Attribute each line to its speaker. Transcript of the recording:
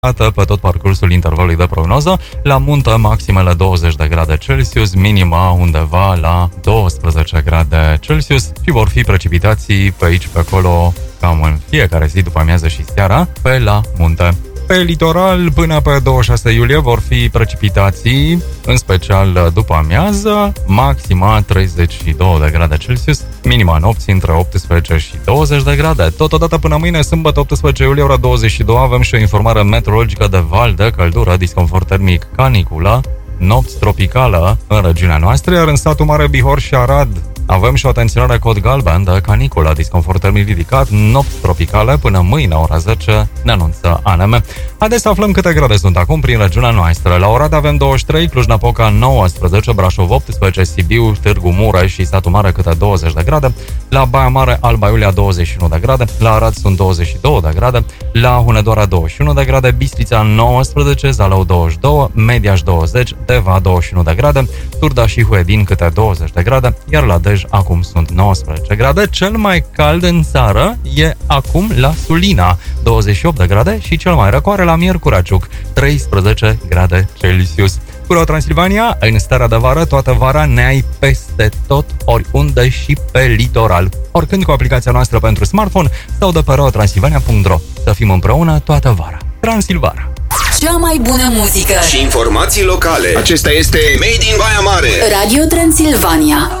Speaker 1: pe tot parcursul intervalului de prognoză. La munte, maximele 20 de grade Celsius, minima undeva la 12 grade Celsius și vor fi precipitații pe aici, pe acolo, cam în fiecare zi, după amiază și seara, pe la munte. Pe litoral, până pe 26 iulie, vor fi precipitații, în special după amiază, maxima 32 de grade Celsius, minima nopții între 18 și 20 de grade. Totodată până mâine, sâmbătă 18 iulie, ora 22, avem și o informare meteorologică de val de căldură, disconfort termic, caniculă, nopți tropicală în regiunea noastră, iar în satul Mare, Bihor și Arad avem și o atenționare cod galben de caniculă, disconfort termic ridicat, nopți tropicale până mâine, ora 10, ne anunță ANM. Haideți să aflăm câte grade sunt acum prin regiunea noastră. La Oradea avem 23, Cluj-Napoca 19, Brașov 18, Sibiu, Târgu Mureș și satul Mare câte 20 de grade. La Baia Mare, Alba Iulia 21 de grade, la Arad sunt 22 de grade, la Hunedoara 21 de grade, Bistrița 19, Zalău 22, Mediaș 20, Deva 21 de grade, Turda și Huedin câte 20 de grade, iar la Dej acum sunt 19 grade. Cel mai cald în țară e acum la Sulina, 28 de grade, și cel mai răcoare la Miercuraciuc, 13 grade Celsius. Cu Transilvania, în starea de vară, toată vara ne ai peste tot, oriunde și pe litoral. Oricând cu aplicația noastră pentru smartphone sau de pe radiotransilvania.ro. Să fim împreună toată vara. Transilvania.
Speaker 2: Cea mai bună muzică
Speaker 3: și informații locale. Acesta este Made in Baia Mare.
Speaker 2: Radio Transilvania.